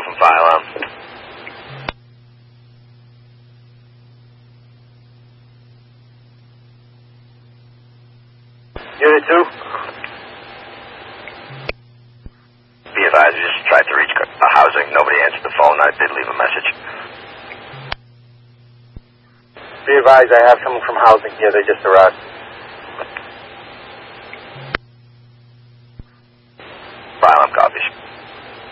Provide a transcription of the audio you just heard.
from Phylum. Unit 2? Be advised, we just tried to reach housing. Nobody answered the phone. I did leave a message. Be advised, I have someone from housing here. They just arrived. Phylum copies.